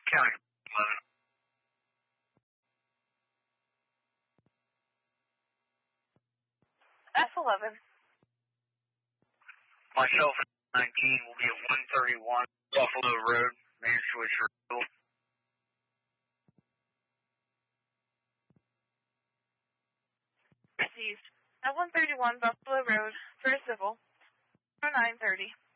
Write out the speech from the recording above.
County 11. F11. Myself and 19 will be at 131 Buffalo Road, Managed Choice Road. Received. At 131 Buffalo Road, for a civil, 9:30.